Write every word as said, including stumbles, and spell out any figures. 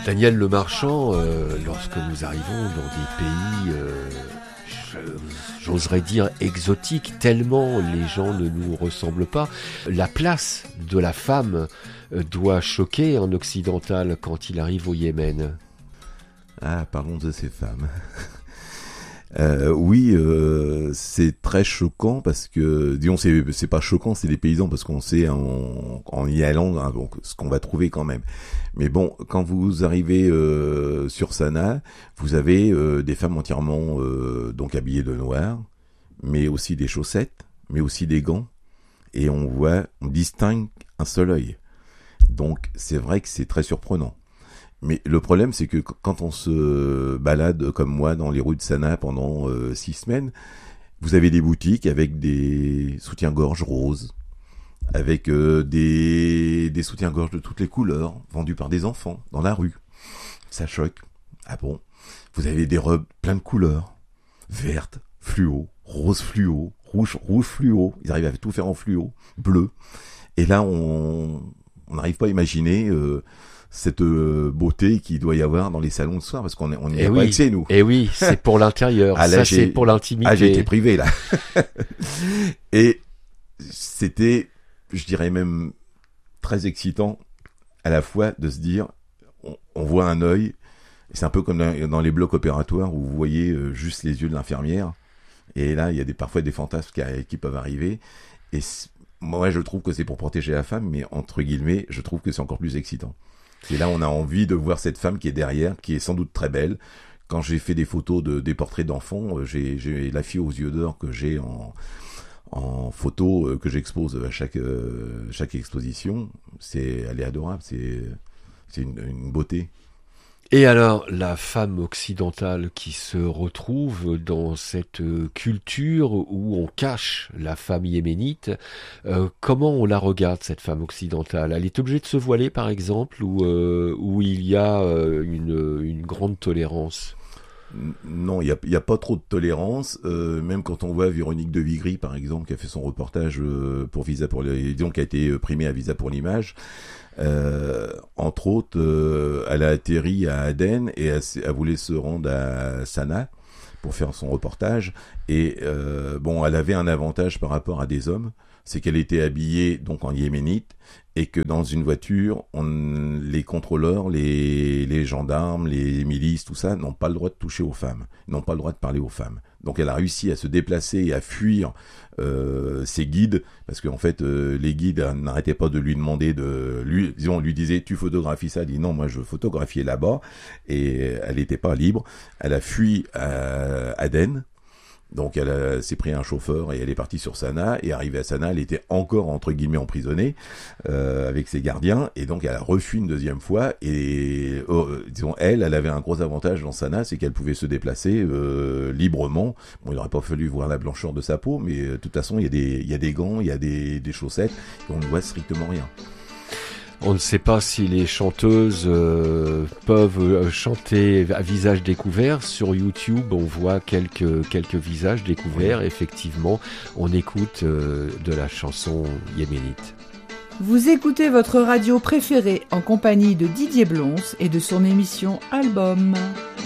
Daniel Lemarchand, euh, lorsque nous arrivons dans des pays, euh, je- j'oserais dire exotiques, tellement les gens ne nous ressemblent pas, la place de la femme euh, doit choquer un occidental quand il arrive au Yémen. Ah, parlons de ces femmes. Euh, oui, euh, c'est très choquant parce que, disons, c'est c'est pas choquant, c'est les paysans parce qu'on sait en, en y allant hein, donc ce qu'on va trouver quand même. Mais bon, quand vous arrivez euh, sur Sanaa, vous avez euh, des femmes entièrement euh, donc habillées de noir, mais aussi des chaussettes, mais aussi des gants, et on voit, on distingue un seul œil. Donc c'est vrai que c'est très surprenant. Mais le problème, c'est que quand on se balade comme moi dans les rues de Sanaa pendant euh, six semaines, vous avez des boutiques avec des soutiens-gorge roses, avec euh, des, des soutiens-gorge de toutes les couleurs, vendus par des enfants dans la rue. Ça choque. Ah bon? Vous avez des robes plein de couleurs, vertes, fluo, rose fluo, rouge, rouge fluo. Ils arrivent à tout faire en fluo, bleu. Et là, on on n'arrive pas à imaginer... Euh, cette euh, beauté qu'il doit y avoir dans les salons de soir, parce qu'on on n'y a oui, pas accès, nous. Et oui, c'est pour l'intérieur, ah, là, ça c'est pour l'intimité. Ah, j'ai été privé, là. Et c'était, je dirais même, très excitant, à la fois, de se dire, on, on voit un œil, c'est un peu comme dans, dans les blocs opératoires, où vous voyez euh, juste les yeux de l'infirmière, et là, il y a des, parfois des fantasmes qui, qui peuvent arriver, et moi, je trouve que c'est pour protéger la femme, mais entre guillemets, je trouve que c'est encore plus excitant. Et là, on a envie de voir cette femme qui est derrière, qui est sans doute très belle. Quand j'ai fait des photos de des portraits d'enfants, j'ai, j'ai la fille aux yeux d'or que j'ai en en photo que j'expose à chaque euh, chaque exposition. C'est, elle est adorable. C'est c'est une, une beauté. Et alors, la femme occidentale qui se retrouve dans cette culture où on cache la femme yéménite, euh, comment on la regarde, cette femme occidentale? Elle est obligée de se voiler, par exemple, ou euh, où il y a euh, une, une grande tolérance? Non, il n'y a, y a pas trop de tolérance. Euh, même quand on voit Véronique de Vigry, par exemple, qui a fait son reportage euh, pour Visa pour les, disons, qui a été primée à Visa pour l'image. Euh, entre autres, euh, elle a atterri à Aden et elle, elle voulait se rendre à Sanaa pour faire son reportage. Et euh, bon, elle avait un avantage par rapport à des hommes, c'est qu'elle était habillée donc en yéménite et que dans une voiture, on, les contrôleurs, les, les gendarmes, les milices, tout ça, n'ont pas le droit de toucher aux femmes, n'ont pas le droit de parler aux femmes. Donc elle a réussi à se déplacer et à fuir euh, ses guides, parce qu'en fait euh, les guides n'arrêtaient pas de lui demander de lui, disons, on lui disait tu photographies ça, elle dit non, moi je photographiais là-bas, et elle n'était pas libre. Elle a fui à Aden. Donc elle a, s'est pris un chauffeur et elle est partie sur Sanaa, et arrivée à Sanaa, elle était encore entre guillemets emprisonnée euh, avec ses gardiens, et donc elle a refui une deuxième fois, et euh, disons elle, elle avait un gros avantage dans Sanaa, c'est qu'elle pouvait se déplacer euh, librement. Bon, il n'aurait pas fallu voir la blancheur de sa peau, mais de toute façon il y a des, il y a des gants, il y a des, des chaussettes, et on ne voit strictement rien. On ne sait pas si les chanteuses euh, peuvent euh, chanter à visage découvert. Sur YouTube, on voit quelques, quelques visages découverts. Oui. Effectivement, on écoute euh, de la chanson yéménite. Vous écoutez votre radio préférée en compagnie de Didier Blons et de son émission Album.